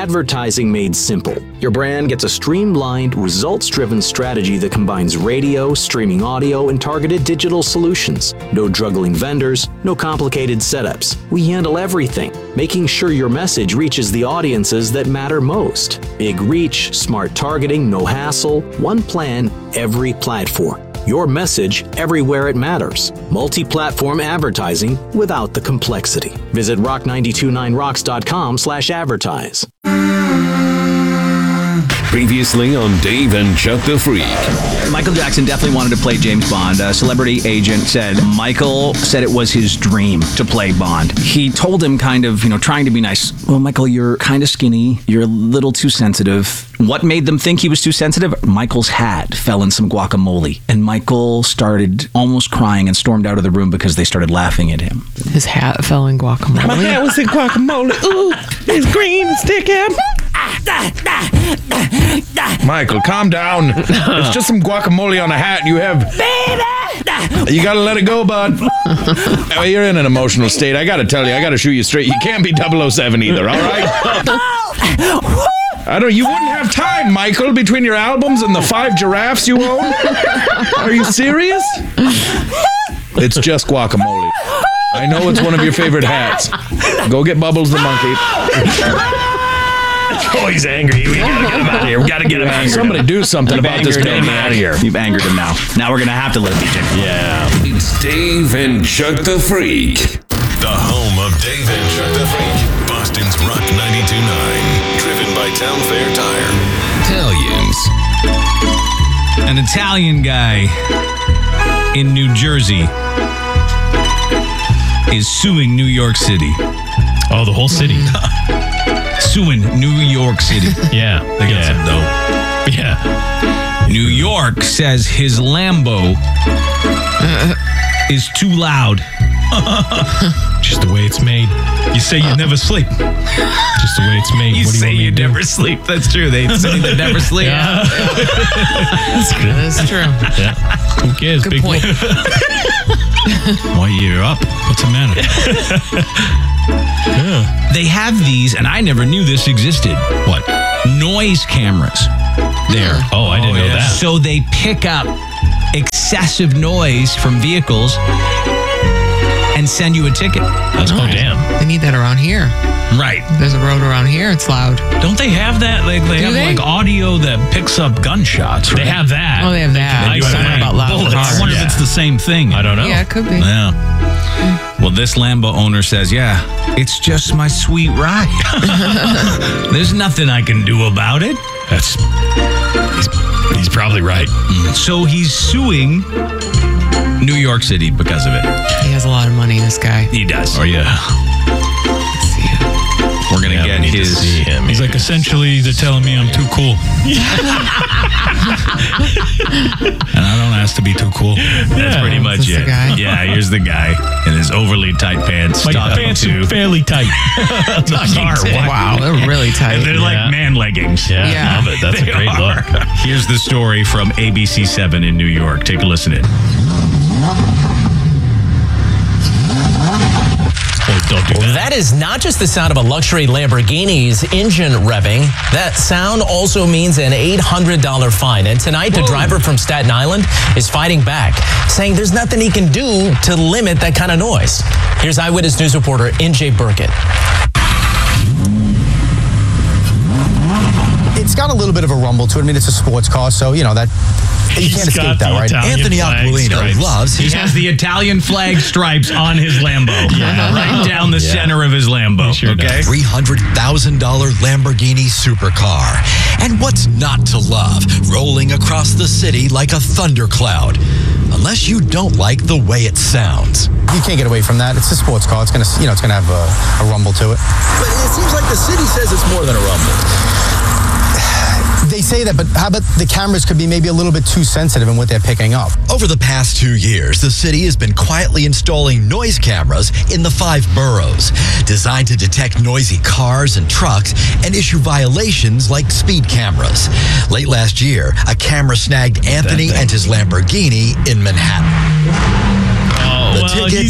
Advertising made simple. Your brand gets a streamlined, results-driven strategy that combines radio, streaming audio, and targeted digital solutions. No juggling vendors, no complicated setups. We handle everything, making sure your message reaches the audiences that matter most. Big reach, smart targeting, no hassle, one plan, every platform. Your message everywhere it matters. Multi-platform advertising without the complexity. Visit rock929rocks.com/advertise. Previously on Dave and Chuck the Freak. Michael Jackson definitely wanted to play James Bond. A celebrity agent said Michael said it was his dream to play Bond. He told him kind of, trying to be nice, well, Michael, you're kind of skinny. You're a little too sensitive. What made them think he was too sensitive? Michael's hat fell in some guacamole. And Michael started almost crying and stormed out of the room because they started laughing at him. His hat fell in guacamole. My hat was in guacamole. Ooh, it's green, stick him. Michael, calm down. It's just some guacamole on a hat you have. Baby! You gotta let it go, bud. You're in an emotional state. I gotta tell you, I gotta shoot you straight. You can't be 007 either, all right? You wouldn't have time, Michael, between your albums and the 5 giraffes you own? Are you serious? It's just guacamole. I know it's one of your favorite hats. Go get Bubbles the monkey. Oh, he's angry. We gotta get him out of here. We gotta get him out of here. Somebody do something about this man out of here. You've angered him now. Now we're going to have to let him be James Bond. Yeah. It's Dave and Chuck the Freak. The home of Dave and Chuck the Freak. Boston's Rock 92.9. Driven by Town Fair Tire. Italians. An Italian guy in New Jersey is suing New York City. Oh, the whole city. Suing New York City. Yeah. They got some dough. Yeah. New York says his Lambo is too loud. Just the way it's made. You say you never sleep. Just the way it's made. You what do say you, you never sleep. That's true. They say they never sleep. Yeah. That's true. Yeah. Who cares? Good Big point. Why you're up? What's the matter? Yeah. They have these, and I never knew this existed. What? Noise cameras. There. Oh, I didn't know that. So they pick up excessive noise from vehicles and send you a ticket. Oh, damn. They need that around here. Right. There's a road around here. It's loud. Don't they have that? Like they Do have they? like audio that picks up gunshots. Right? They have that. Oh, they have that. They do I have don't know that. about loud Bullets. cars. I wonder if it's the same thing. I don't know. Yeah, it could be. Yeah. Well, this Lambo owner says, yeah, it's just my sweet ride. There's nothing I can do about it. He's probably right. So he's suing New York City because of it. He has a lot of money, this guy. He does. Oh, yeah. Let's see him. We're going to get we need his... to see him. He's like, essentially, they're telling me I'm too cool. And I don't ask to be too cool. That's pretty much Is this it. the guy? Yeah, here's the guy in his overly tight pants. My talking pants to are fairly tight. Wow, they're really tight. They're like man leggings. Yeah, Yeah. I love it. That's a They great are. look. Here's the story from ABC7 in New York. Take a listen in. Don't do that. That is not just the sound of a luxury Lamborghini's engine revving. That sound also means an $800 fine. And tonight, the driver from Staten Island is fighting back, saying there's nothing he can do to limit that kind of noise. Here's Eyewitness News reporter NJ Burkett. It's got a little bit of a rumble to it. I mean, it's a sports car, so, that you can't escape that, right? Anthony Aquilino loves He has the Italian flag stripes on his Lambo. Right down the center of his Lambo. Okay? $300,000 Lamborghini supercar. And what's not to love? Rolling across the city like a thundercloud. Unless you don't like the way it sounds. You can't get away from that. It's a sports car. It's gonna, it's gonna have a rumble to it. But it seems like the city says it's more than a rumble. They say that, but how about the cameras could be maybe a little bit too sensitive in what they're picking up? Over the past 2 years, the city has been quietly installing noise cameras in the 5 boroughs, designed to detect noisy cars and trucks and issue violations like speed cameras. Late last year, a camera snagged Anthony and his Lamborghini in Manhattan. Oh, The ticket,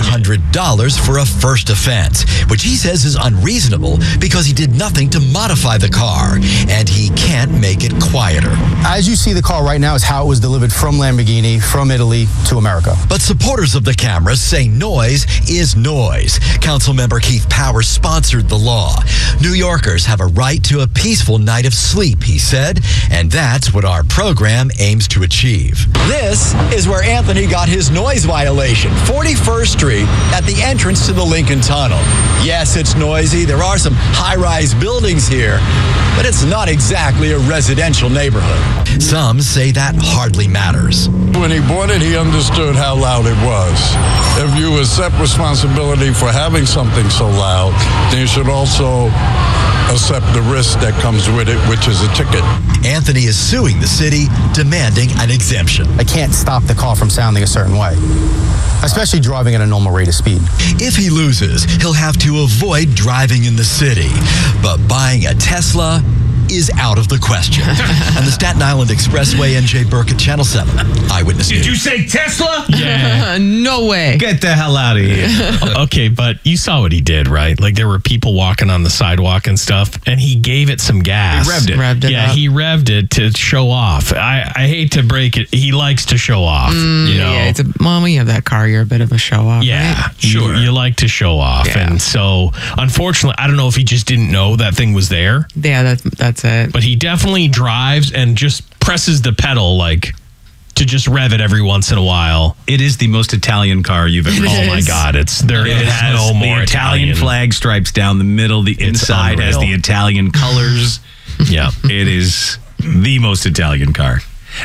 $800 for a first offense, which he says is unreasonable because he did nothing to modify the car, and he can't make it quieter. As you see, the car right now is how it was delivered from Lamborghini, from Italy to America. But supporters of the cameras say noise is noise. Councilmember Keith Powers sponsored the law. New Yorkers have a right to a peaceful night of sleep, he said, and that's what our program aims to achieve. This is where Anthony got his noise violation, 41st Street at the entrance to the Lincoln Tunnel. Yes, it's noisy. There are some high-rise buildings here, but it's not exactly a residential neighborhood. Some say that hardly matters. When he bought it, he understood how loud it was. If you accept responsibility for having something so loud, then you should also accept the risk that comes with it, which is a ticket. Anthony is suing the city, demanding an exemption. I can't stop the car from sounding a certain way, especially driving at a normal rate of speed. If he loses, he'll have to avoid driving in the city. But buying a Tesla is out of the question. On the Staten Island Expressway, NJ Burkett, Channel 7, Eyewitness News. Did you say Tesla? Yeah. No way. Get the hell out of here. Okay, but you saw what he did, right? Like there were people walking on the sidewalk and stuff, and he gave it some gas. He revved it. Up. He revved it to show off. I hate to break it. He likes to show off. You know? Yeah, Mom, when you have that car, you're a bit of a show off. Yeah, right? sure. You like to show off. Yeah. And so, unfortunately, I don't know if he just didn't know that thing was there. Yeah, that's it. But he definitely drives and just presses the pedal like to just rev it every once in a while. It is the most Italian car you've ever seen. Oh my God. It has no more the Italian flag stripes down the middle. The inside has the Italian colors. Yeah. It is the most Italian car.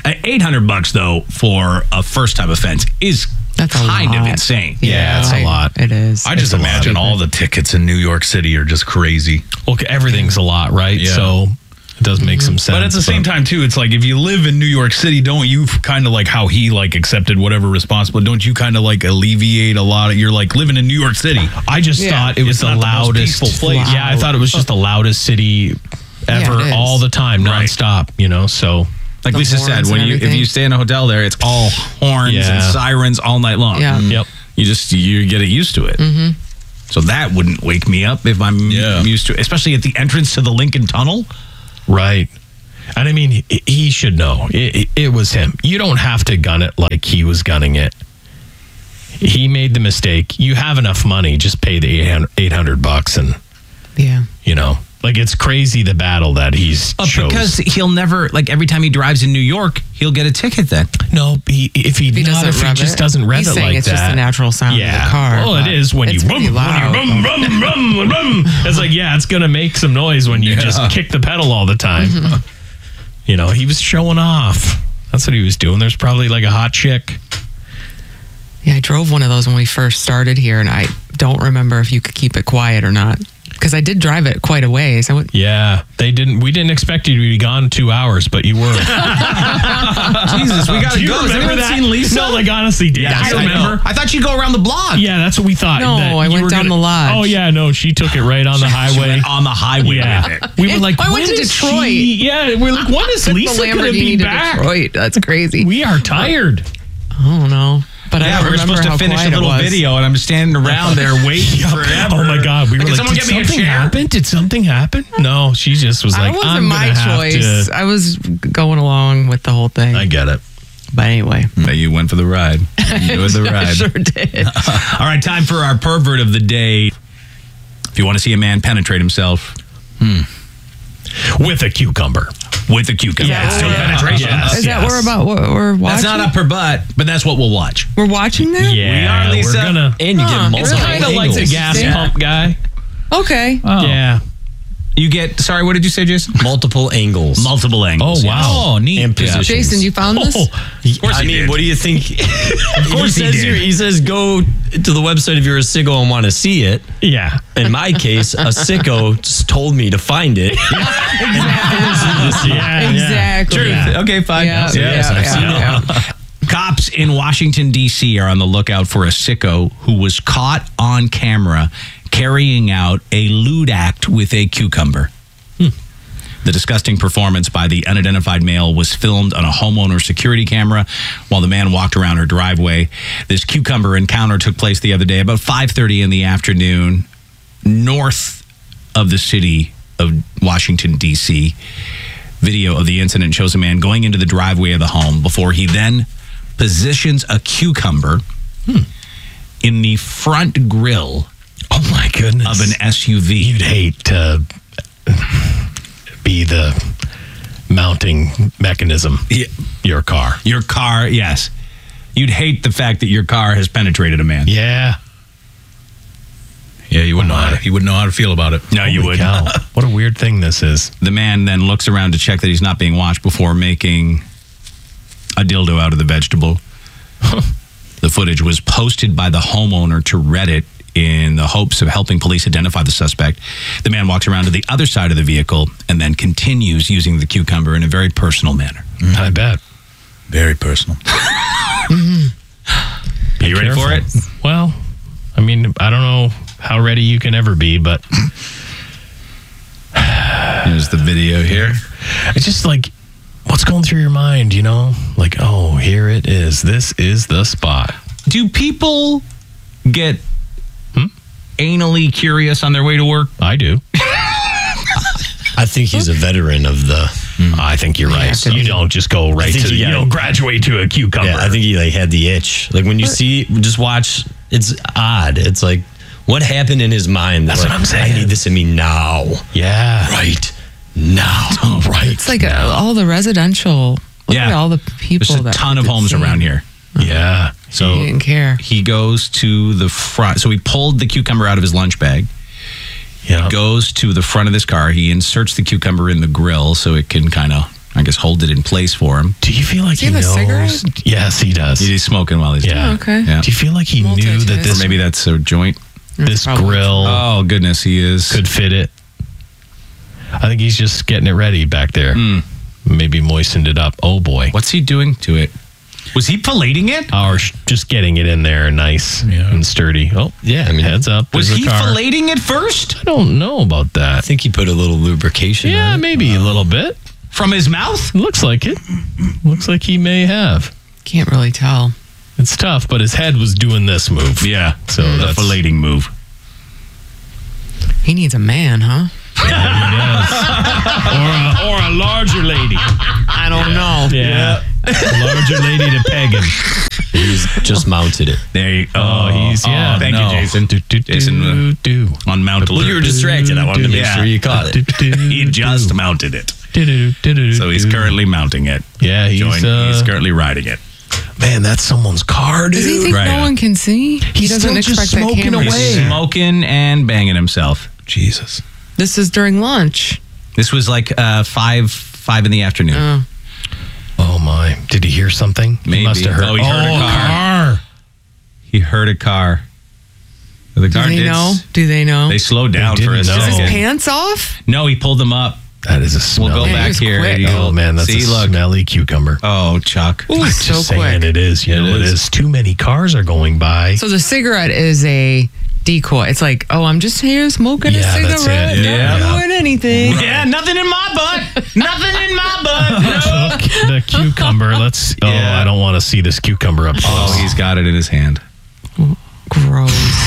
$800 though for a first time offense is That's kind of insane. Yeah, it's a lot. It is. I just imagine all the tickets in New York City are just crazy. Well, everything's a lot, right? Yeah. So it does make some sense. But at the same time, too, it's like if you live in New York City, don't you kind of like how he like accepted whatever responsibility? Don't you kind of like alleviate a lot of? You're like living in New York City. I just thought it was the loudest peaceful place. Yeah, I thought it was just the loudest city ever, it is. all the time, nonstop. You know, so. Like The Lisa said, horns when and if everything. you stay in a hotel there, it's all horns Yeah. and sirens all night long. Yeah. Yep. You get used to it. Mm-hmm. So that wouldn't wake me up if I'm used to it, especially at the entrance to the Lincoln Tunnel. Right. And I mean, he should know. It was him. You don't have to gun it like he was gunning it. He made the mistake. You have enough money, just pay the $800 and, Yeah. you know. Like, it's crazy the battle that he's chose. Because he'll never, like every time he drives in New York, he'll get a ticket then. No, if he doesn't just rev it. doesn't rev He's it saying like it's that. just the natural sound of the car. Well, it but is when you it's pretty loud. rum. It's like, yeah, it's going to make some noise when you just kick the pedal all the time. You know, he was showing off. That's what he was doing. There's probably like a hot chick. Yeah, I drove one of those when we first started here, and I don't remember if you could keep it quiet or not. Because I did drive it quite a ways. Yeah, we didn't expect you to be gone 2 hours, but you were. Jesus, we gotta Do you go. Has remember anyone that? seen Lisa? No, like honestly, did. Yeah, I remember. I thought you'd go around the block. Yeah, that's what we thought. No, that I you went were down the lodge. Oh yeah, no, she took it right on the She highway. went on the highway Yeah, with it. we were like, I went when to is Detroit. Yeah, we're like, when is Took the Lisa gonna Lamborghini be to back? Detroit. That's crazy. We are tired. Oh no. But I Yeah, don't we were remember supposed to how finish a quiet it little was. video, and I'm standing around there waiting forever. Oh my God, we were Can like, someone did get me a something chair? happen? Did something happen? No, she just was like, That wasn't I'm my gonna have choice. to. I was going along with the whole thing. I get it. But anyway. But you went for the ride. You enjoyed the ride. I sure did. All right, time for our pervert of the day. If you want to see a man penetrate himself, With a cucumber. with a cucumber. Yeah, It's still penetration. Yes, Is that what we're watching? That's not up her butt, but that's what we'll watch. We're watching that? Yeah, We are, Lisa. we're gonna. And you get multiple You're kind of like the angles. gas Yeah. pump guy. Okay. Yeah. You get, sorry, what did you say, Jason? Multiple angles. Multiple angles. Oh, wow. yes. Oh, neat. And positions. Jason, you found this? Of course I he mean, did. what do you think? Of course he did. He says go to the website if you're a sicko and want to see it. Yeah. In my case, a sicko just told me to find it. Yeah. Exactly. Truth. Yeah. Okay, fine. Yeah, Yes, yeah, I've seen yeah, it. Cops in Washington, D.C. are on the lookout for a sicko who was caught on camera carrying out a lewd act with a cucumber. The disgusting performance by the unidentified male was filmed on a homeowner's security camera while the man walked around her driveway. This cucumber encounter took place the other day about 5:30 in the afternoon north of the city of Washington, D.C. Video of the incident shows a man going into the driveway of the home before he then positions a cucumber in the front grille Oh my goodness. of an SUV. You'd hate to be the mounting mechanism. Your car. Your car, yes. You'd hate the fact that your car has penetrated a man. Yeah. Yeah, you wouldn't know how to feel about it. No, you wouldn't. Cow. What a weird thing this is. The man then looks around to check that he's not being watched before making a dildo out of the vegetable. The footage was posted by the homeowner to Reddit in the hopes of helping police identify the suspect. The man walks around to the other side of the vehicle and then continues using the cucumber in a very personal manner. I bet. Very personal. Are you ready for it? Well, I mean, I don't know how ready you can ever be, but here's the video here. It's just like, what's going through your mind, you know? Like, oh, here it is. This is the spot. Do people get anally curious on their way to work? I do. I think he's a veteran of the... I think you're right. So you don't just go right to you don't graduate to a cucumber. Yeah, I think he had the itch. Like when you just watch, it's odd. It's like, what happened in his mind? That's like, what I'm saying. I need this in me now. Yeah. Right now. Right. It's like all the residential. Look at all the people. There's a ton of homes around here. Yeah. So he didn't care. He goes to the front. So he pulled the cucumber out of his lunch bag. Yeah. Goes to the front of this car. He inserts the cucumber in the grill so it can kind of, I guess, hold it in place for him. Do you feel like he knows? Does he have a cigarette? Yes, he does. He's smoking while he's doing it. Oh, okay. Yeah. Do you feel like he knew that Or this maybe that's a joint. this Probably. grill Oh, goodness, he is. could fit it? I think he's just getting it ready back there. Maybe moistened it up. Oh boy. What's he doing to it? Was he filleting it? Or just getting it in there nice and sturdy. Oh, Yeah, I mean, heads up. Was There's he a car. filleting it first? I don't know about that. I think he put a little lubrication Yeah, on it. maybe a little bit. From his mouth? Looks like it. Looks like he may have. Can't really tell. It's tough, but his head was doing this move. Yeah. So the that's filleting move. He needs a man, huh? or a larger lady. I don't know. Yeah. A larger lady to peg him. He's just mounted it. There you go. Oh, he's thank you, Jason. Jason on mount alert. Well, you were distracted. I wanted to make sure you caught it. He just mounted it. So he's currently mounting it. Yeah, He's currently riding it. Man, that's someone's car, dude. Does he think no one can see? He doesn't still just expect that smoking camera. away. He's smoking and banging himself. Jesus. This is during lunch. This was like 5 in the afternoon. Oh. Oh my! Did he hear something? Maybe. He must have heard. Oh, he heard a car. He heard a car. The car Do they did. know? Do they know? They slowed down They for a didn't know. Is his second. pants off? No, he pulled them up. That is a smell. We'll go Man, he back was here. quick. Oh man, that's See, a look. smelly cucumber. Oh, Chuck. Ooh, I'm so just saying quick. it is. You know, it is. Too many cars are going by. So the cigarette is a decoy. It's like, oh, I'm just here smoking a Yeah, that's cigarette. it. Not Yeah. doing anything. Yeah, nothing in my butt. Nothing in my butt. The cucumber. Let's. Oh, Yeah. I don't want to see this cucumber up close. Oh, he's got it in his hand. Gross.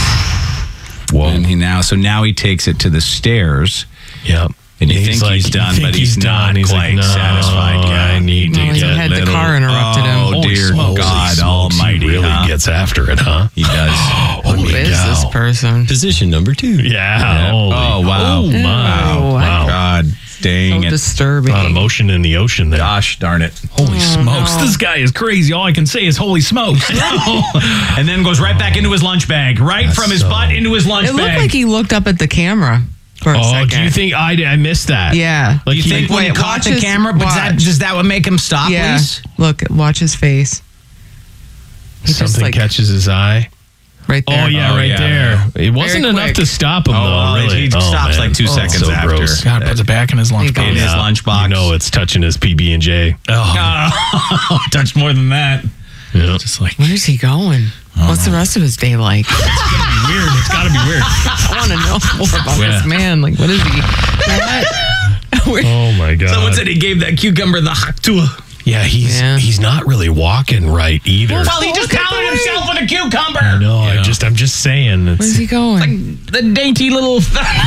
Whoa. And now he takes it to the stairs. Yep. And you think he's done, but he's not He's quite like, no, satisfied yet. I need to No, he get had the little- car interrupted him. Oh, Holy dear smokes, God Almighty. He really huh? gets after it, huh? He does. Who is this person? Position number 2. Yeah. Holy. Oh, wow. Oh, my. Oh, Wow. God dang So it. disturbing. A lot of motion in the ocean there. Gosh darn it. Holy smokes. no. This guy is crazy. All I can say is holy smokes. And then goes right back into his lunch bag. Right from his butt into his lunch It bag. looked like he looked up at the camera for a Oh, second. do you think I missed that? Yeah. Like you he- think when he Wait, caught watch the his- camera, but watch. does that would make him stop, Yeah. please? Look, watch his face. He just something like catches his eye? right there. Oh, yeah, right there. It wasn't Very enough quick. to stop him, Oh, though, well, really. he stops like 2 seconds so after. Gross. God, puts it back in his lunch There you In go. his lunchbox. You know it's touching his PB&J. Oh, touched more than that. Yeah. Just like, Where's he going? What's the rest of his day like? Weird. It's got to be weird. I want to know more about Yeah. this man. Like, what is he? Oh my God. Someone said he gave that cucumber the haktua. Yeah, he's not really walking right either. Well, he just pounded himself with a cucumber. I know. I'm just saying. Where's he going? Like the dainty little,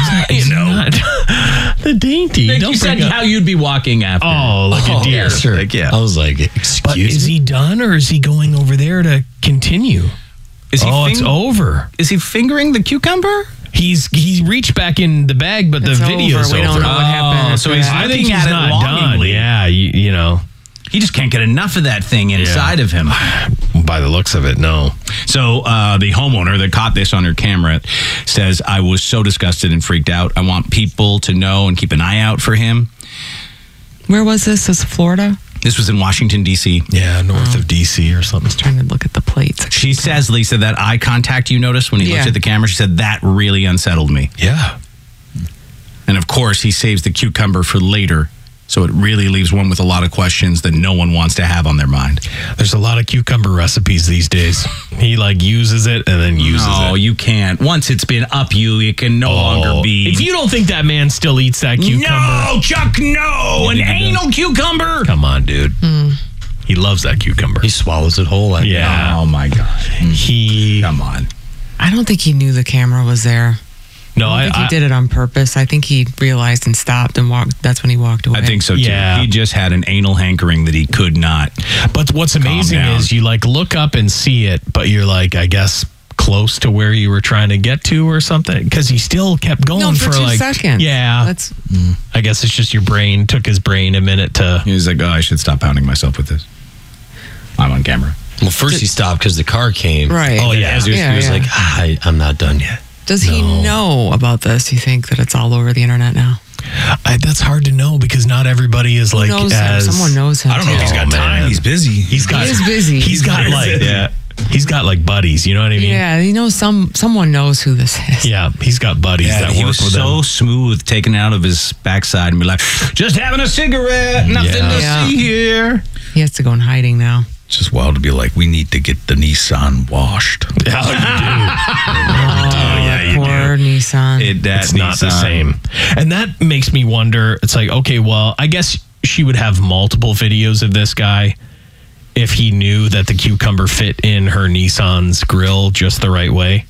the dainty. Like you said how you'd be walking after. Oh, like a deer. Yeah, sure. Like, yeah. I was like, excuse But me. is he done or is he going over there to continue? Is he it's over. Is he fingering the cucumber? He reached back in the bag, but It's the video's over. We don't know what happened. So he's I think looking he's at it not longingly. done. Yeah, you know. He just can't get enough of that thing inside of him. By the looks of it, no. So the homeowner that caught this on her camera says, I was so disgusted and freaked out. I want people to know and keep an eye out for him. Where was this? This Florida? This was in Washington, D.C. Yeah, north of D.C. or something. Trying to look at the plates. She says, Lisa, that eye contact you noticed when he looked Yeah. at the camera, she said, that really unsettled me. Yeah. And of course, he saves the cucumber for later. So it really leaves one with a lot of questions that no one wants to have on their mind. There's a lot of cucumber recipes these days. He uses it and then uses it. No, you can't. Once it's been up you, it can no longer be. If you don't think that man still eats that cucumber. No, Chuck, no. An anal cucumber. Come on, dude. He loves that cucumber. He swallows it whole. Yeah. Oh, my God. Come on. I don't think he knew the camera was there. No, I think he did it on purpose. I think he realized and stopped and walked. That's when he walked away. I think so, too. Yeah. He just had an anal hankering that he could not. But what's amazing down. is you look up and see it, but you're I guess close to where you were trying to get to or something, because he still kept going No, for 2 seconds. Yeah. That's I guess it's just your brain took his brain a minute to. He was like, I should stop pounding myself with this. I'm on camera. Well, first he stopped because the car came. Right. Oh, Yeah. yeah. As he was Yeah. like, I'm not done yet. Does he know about this? You think that it's all over the internet now? That's hard to know because not everybody is Who knows him? Someone knows him. I don't know if he's got time. He's busy. He is busy. He's got he's got buddies. You know what I mean? Yeah, you know, someone knows who this is. Yeah, he's got buddies that he work was with so him. smooth taking it out of his backside and be like, just having a cigarette, nothing to Yeah. see here. He has to go in hiding now. It's just wild to be like, we need to get the Nissan washed. Poor Nissan. It's not the same. And that makes me wonder, it's like, okay, well, I guess she would have multiple videos of this guy if he knew that the cucumber fit in her Nissan's grill just the right way.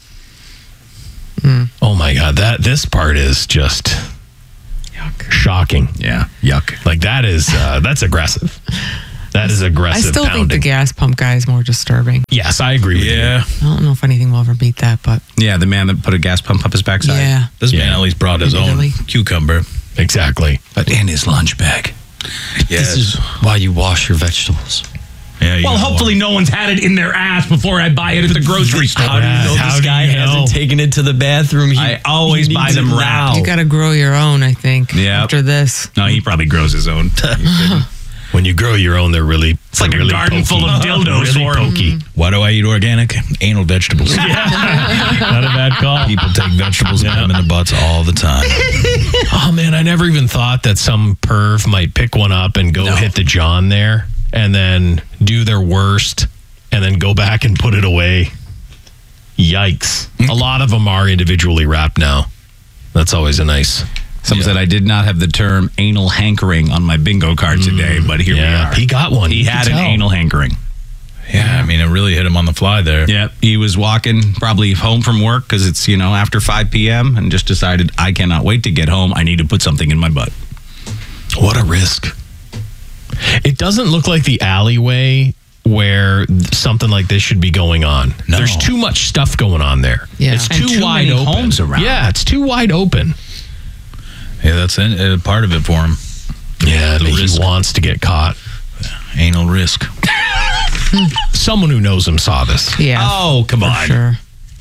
Oh my God, this part is just shocking. Yeah, yuck. Like that's aggressive. That is aggressive. I still think pounding. the gas pump guy is more disturbing. Yes, I agree with you. I don't know if anything will ever beat that, but Yeah, the man that put a gas pump up his backside. Yeah. This man at least brought his own Really? cucumber. Exactly. But in his lunch bag. This is why you wash your vegetables. Yeah, you Well, know hopefully no one's had it in their ass before I buy it at the grocery store. How do you know How this do guy you know? hasn't taken it to the bathroom? I always he buy needs them it wrapped. now. you got to grow your own, I think, Yep. after this. No, he probably grows his own. When you grow your own, they're really It's like a really garden full of dildos really for him. pokey. Why do I eat organic? Anal vegetables. Not a bad call. People take vegetables and put them in the butts all the time. Oh man, I never even thought that some perv might pick one up and go hit the John there and then do their worst and then go back and put it away. Yikes. A lot of them are individually wrapped now. That's always a nice. Someone said I did not have the term anal hankering on my bingo card today, but here we are. He got one. He You had could an tell. anal hankering. Yeah, I mean, it really hit him on the fly there. Yep. He was walking probably home from work because it's, after 5 p.m. and just decided, I cannot wait to get home. I need to put something in my butt. What a risk. It doesn't look like the alleyway where something like this should be going on. No. There's too much stuff going on there. Yeah. It's And too too wide many open. homes around. Yeah, it's too wide open. Yeah, that's part of it for him. Yeah, The he risk. wants to get caught. Anal risk. Someone who knows him saw this. Yeah. Oh, come for on. Sure.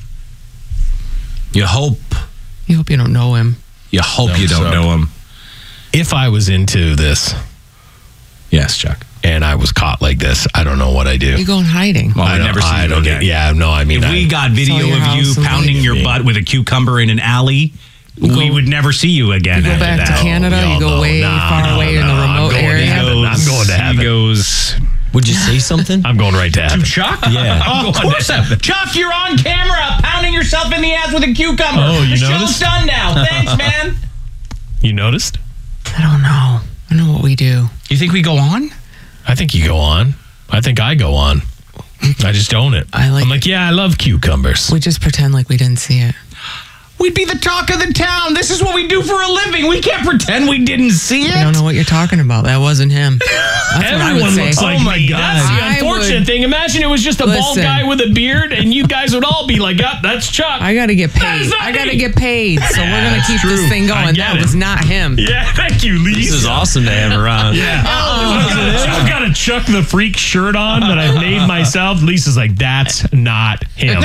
You hope You hope you don't know him. you don't suck. know him. If I was into this Yes, Chuck. and I was caught like this, I don't know what I do. You go in hiding. Well, I'd never see you again. Yeah, no, I mean, If we got video Sell your of you house and pounding leave. your butt with a cucumber in an alley, we would never see you again. You go after back that. to Canada. You go way far away in the remote area. I'm going to heaven. He goes. Would you say something? I'm going right to heaven. Chuck? Yeah. Of course. Chuck, you're on camera pounding yourself in the ass with a cucumber. Oh, you the noticed? show's done now. Thanks, man. You noticed? I don't know. I don't know what we do. You think we go on? I think you go on. I think I go on. I just own it. I'm like, yeah, I love cucumbers. We just pretend like we didn't see it. We'd be the talk of the town. This is what we do for a living. We can't pretend we didn't see it. I don't know what you're talking about. That wasn't him. That's Everyone looks like me. That's the unfortunate thing. Imagine it was just a bald guy with a beard, and you guys would all be like, "Yep, that's Chuck." I got to get paid. I got to get paid. So we're gonna keep this thing going. That was not him. Yeah, thank you, Lisa. This is awesome to have around. Yeah. I've got a Chuck the Freak shirt on that I've made myself. Lisa's like, "That's not him."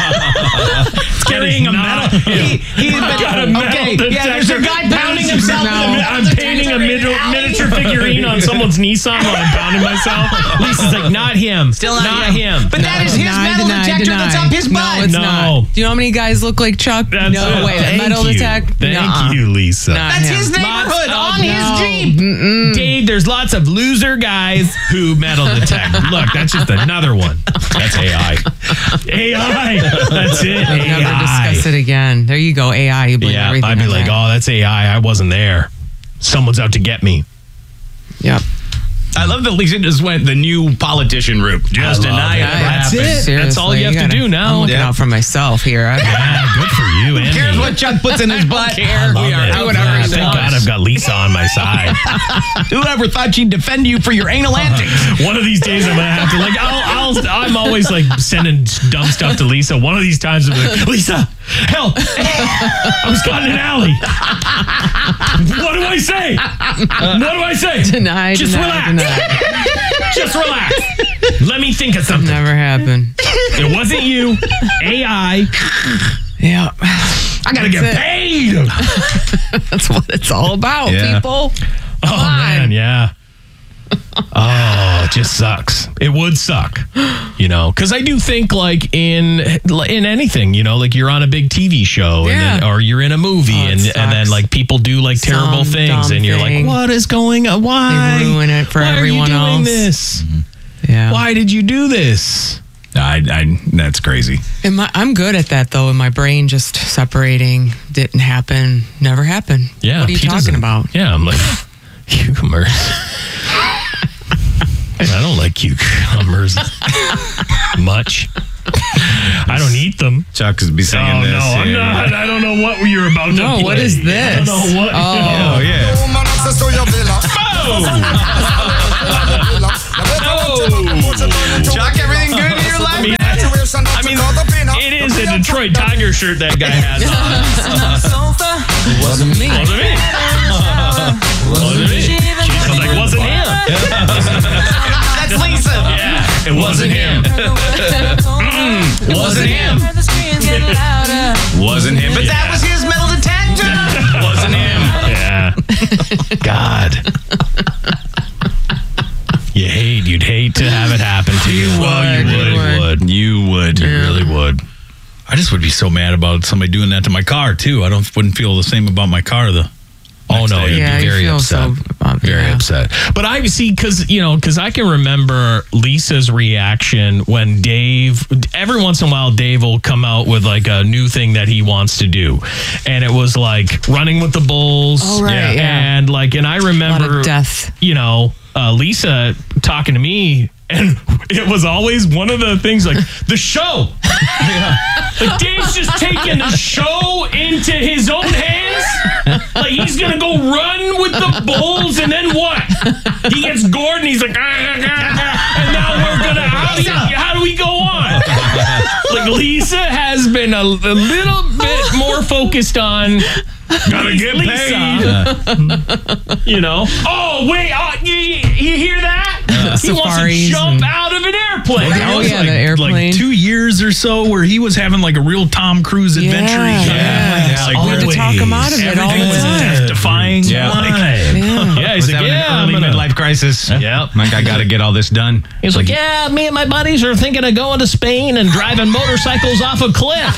It's carrying a metal. He's got a metal detector. Yeah, there's a guy pounding himself. I'm painting a miniature figurine on someone's Nissan while I'm pounding myself. Lisa's like, not him. Still not him. But that is his metal detector that's up his butt. No, it's not. Do you know how many guys look like Chuck? That's no way. That metal detector. Thank you, Lisa. That's his neighborhood on his Jeep. Dave, there's lots of loser guys who metal detect. Look, that's just another one. That's AI. AI. That's it. We'll AI. never discuss it again. There you go, AI. You blame everything I'd be on like, that. oh, that's AI. I wasn't there. Someone's out to get me. Yep. I love that Lisa just went the new politician route. Just deny it. That's it. Seriously, That's all you have to do now. I'm looking out for myself here. Yeah, good for you. Who cares what Chuck puts in his butt? We are doing our Thank God I've got Lisa on my side. Whoever thought she'd defend you for your anal antics? One of these days I'm gonna have to I'm always like sending dumb stuff to Lisa. One of these times I'm like, Lisa, help! I was caught in an alley. What do I say? What do I say? Deny. Just relax. Just relax. Let me think of something. Never happened. It wasn't you. AI. Yeah. I gotta get paid. That's what it's all about, people. Oh man, yeah. Oh, it just sucks. It would suck, because I do think like in anything, like you're on a big TV show or you're in a movie and then like people do like terrible things and you're like, what is going on? Why? They ruin it for everyone else. Why are you doing else. this? Yeah. Why did you do this? That's crazy. I'm good at that though. And my brain just separating didn't happen, never happened. Yeah. What are you talking about? Yeah, I'm like cucumbers. I don't like cucumbers much. I don't eat them. Chuck is be singing this. No, I'm not. I don't know what you're about to play. No, what is this? I don't know what. Oh, yeah. Chuck, everything good in your life? I mean, it is a Detroit Tiger shirt that guy has on. Wasn't me. Wasn't me. Wasn't me. She's like, wasn't him. That's Lisa. Yeah, it wasn't him. Wasn't him. Wasn't him. But that was his metal detector. Wasn't him. Yeah. God. You'd hate to have it happen to you. Well, you would. You would. You really would. I just would be so mad about somebody doing that to my car too. wouldn't feel the same about my car though. Oh no, you'd be very upset. Very upset. But I see because I can remember Lisa's reaction when Dave. Every once in a while, Dave will come out with like a new thing that he wants to do, and it was like running with the bulls. Oh right, yeah. And I remember a lot of death. Lisa talking to me. And it was always one of the things like the show. Like Dave's just taking the show into his own hands. Like he's gonna go run with the bulls, and then what? He gets gored, and he's like, and now we're gonna. How do we go on? Like Lisa has been a little bit more focused on. Gotta get paid. Oh wait, you hear that? He wants to jump out of an airplane. Oh yeah, the airplane. Like 2 years or so where he was having like a real Tom Cruise adventure. Yeah. We had to talk him out of it all the time. Death-defying. Yeah, he's like, I'm in a midlife crisis. Yep. Like I gotta get all this done. He's like, yeah, me and my buddies are thinking of going to Spain and driving motorcycles off a cliff.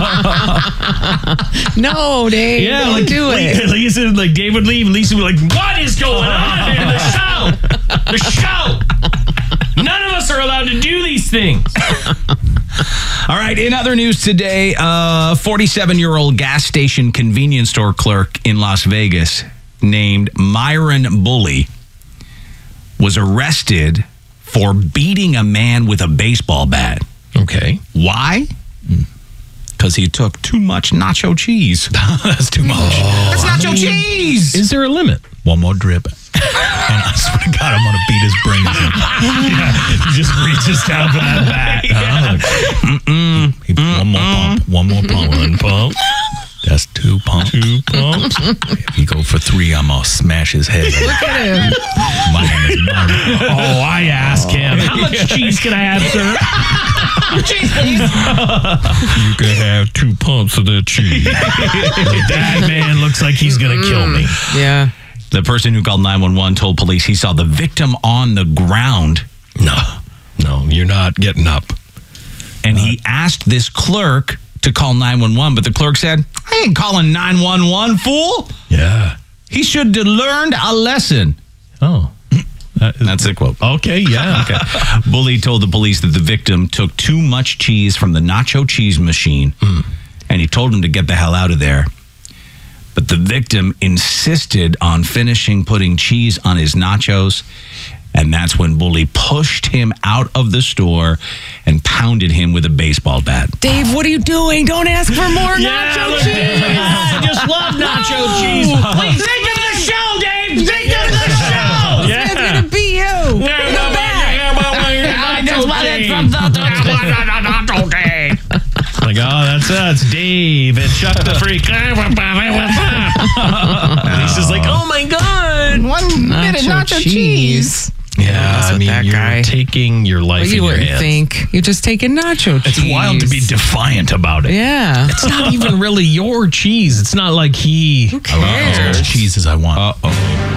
No, Dave. Yeah, don't do it. Lisa, like Dave would leave. Lisa would be like, what is going on in the show? The show. None of us are allowed to do these things. All right, in other news today, 47-year-old gas station convenience store clerk in Las Vegas named Myron Bully was arrested for beating a man with a baseball bat. Okay. Why? Because he took too much nacho cheese. That's too much. That's nacho cheese. Is there a limit? One more drip. And I swear to God, I'm going to beat his brains in. He just reaches down for that bat. One more pump. One pump. That's 2 pumps. 2 pumps. If he go for 3, I'm going to smash his head. Look at him. My name is Martin. Oh, I ask him. How much cheese can I have, sir? Cheese, please. You can have 2 pumps of that cheese. That man looks like he's going to kill me. Yeah. The person who called 911 told police he saw the victim on the ground. No, you're not getting up. And he asked this clerk to call 911, but the clerk said, I ain't calling 911, fool. Yeah. He should have learned a lesson. Oh. That's a quote. Okay, yeah. Okay. Bully told the police that the victim took too much cheese from the nacho cheese machine, and he told him to get the hell out of there. But the victim insisted on finishing putting cheese on his nachos, and that's when Bully pushed him out of the store and pounded him with a baseball bat. Dave, what are you doing? Don't ask for more nacho cheese. I just love nacho cheese. Please, think of the show, Dave. Think of the show. Yeah. It's going to be you. Like, oh, that's Dave and Chuck the Freak. Lisa's like, oh my God. 1 minute nacho cheese. Yeah, I mean, you're guy. taking your life Well, in you your wouldn't hands. think. You're just taking nacho cheese. It's wild to be defiant about it. Yeah. It's not even really your cheese. It's not like he. Who cares? As much cheese as I want. Uh-oh.